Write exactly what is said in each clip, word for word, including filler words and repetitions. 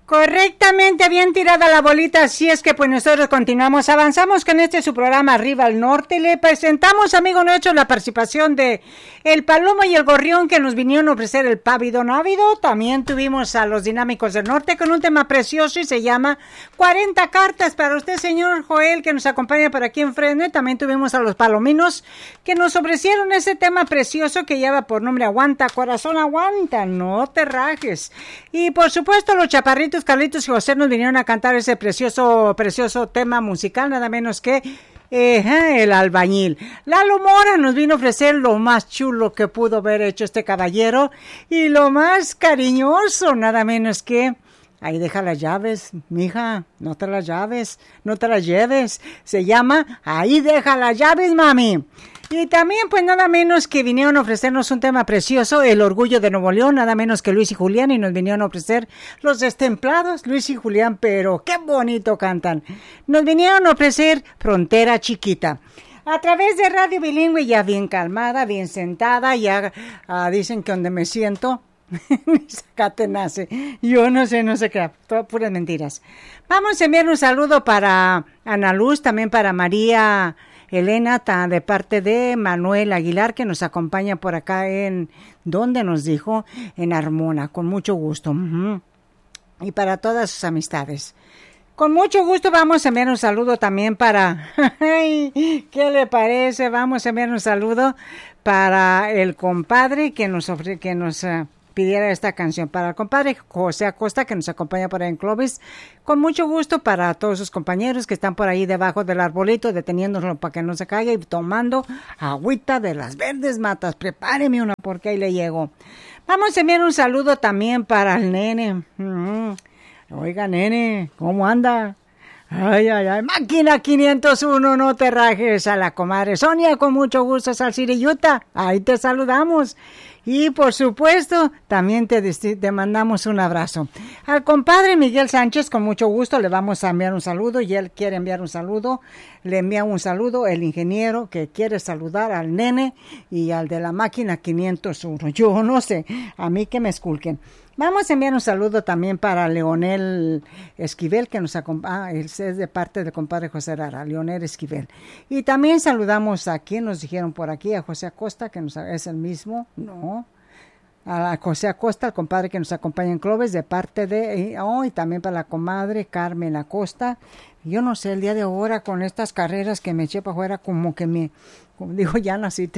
Correctamente, bien tirada la bolita, así es que pues nosotros continuamos, avanzamos con este su programa Arriba al Norte. Le presentamos, amigo nuestro, la participación de el Palomo y el Gorrión, que nos vinieron a ofrecer el Pávido Návido. También tuvimos a los Dinámicos del Norte con un tema precioso y se llama cuarenta cartas para usted, señor Joel, que nos acompaña por aquí enfrente. También tuvimos a los Palominos, que nos ofrecieron ese tema precioso que lleva por nombre Aguanta, Corazón Aguanta, no te rajes. Y por supuesto los Chaparritos Carlitos y José nos vinieron a cantar ese precioso, precioso tema musical, nada menos que eh, el Albañil. Lalo Mora nos vino a ofrecer lo más chulo que pudo haber hecho este caballero y lo más cariñoso, nada menos que ahí deja las llaves, mija, no te las llaves, no te las lleves. Se llama Ahí deja las llaves, mami. Y también, pues, nada menos que vinieron a ofrecernos un tema precioso, El Orgullo de Nuevo León, nada menos que Luis y Julián, y nos vinieron a ofrecer Los Destemplados, Luis y Julián, pero qué bonito cantan. Nos vinieron a ofrecer Frontera Chiquita. A través de Radio Bilingüe, ya bien calmada, bien sentada, ya uh, dicen que donde me siento, acá nace. Yo no sé, no sé qué, todas puras mentiras. Vamos a enviar un saludo para Ana Luz, también para María Elena, de parte de Manuel Aguilar, que nos acompaña por acá en, ¿dónde nos dijo? En Armona, con mucho gusto. Uh-huh. Y para todas sus amistades. Con mucho gusto vamos a enviar un saludo también para, ¿qué le parece? Vamos a enviar un saludo para el compadre que nos ofrece, que nos uh, pidiera esta canción, para el compadre José Acosta, que nos acompaña por ahí en Clovis. Con mucho gusto para todos sus compañeros que están por ahí debajo del arbolito, deteniéndolo para que no se caiga y tomando agüita de las verdes matas. Prepáreme una porque ahí le llego. Vamos a enviar un saludo también para el nene. Uh-huh. Oiga, nene, ¿cómo anda? Ay, ay, ay, máquina quinientos uno, no te rajes. A la comadre Sonia, con mucho gusto, Salsiriyuta, ahí te saludamos. Y por supuesto, también te, te mandamos un abrazo. Al compadre Miguel Sánchez, con mucho gusto, le vamos a enviar un saludo y él quiere enviar un saludo. Le envía un saludo el ingeniero que quiere saludar al nene y al de la máquina quinientos uno. Yo no sé, a mí que me esculquen. Vamos a enviar un saludo también para Leonel Esquivel, que nos acompaña, ah, es de parte del compadre José Rara, Leonel Esquivel. Y también saludamos a quien nos dijeron por aquí, a José Acosta, que nos, es el mismo, no, a José Acosta, el compadre que nos acompaña en Clovis, de parte de, oh, y también para la comadre Carmen Acosta. Yo no sé, el día de ahora con estas carreras que me eché para afuera, como que me, como digo, ya naciste.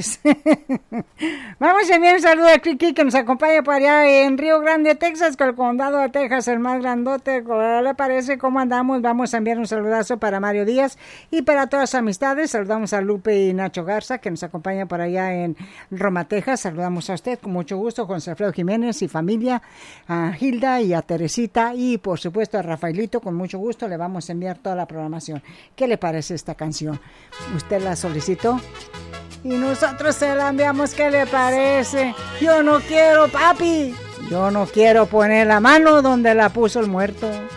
Vamos a enviar un saludo a Kiki, que nos acompaña por allá en Río Grande, Texas, con el condado de Texas, el más grandote. ¿Qué le parece? ¿Cómo andamos? Vamos a enviar un saludazo para Mario Díaz y para todas sus amistades. Saludamos a Lupe y Nacho Garza, que nos acompaña por allá en Roma, Texas. Saludamos a usted con mucho gusto, José Alfredo Jiménez y familia, a Hilda y a Teresita y por supuesto a Rafaelito. Con mucho gusto le vamos a enviar toda la programación. ¿Qué le parece esta canción? ¿Usted la solicitó? Y nosotros se la enviamos. ¿Qué le parece? Yo no quiero, papi, yo no quiero poner la mano donde la puso el muerto.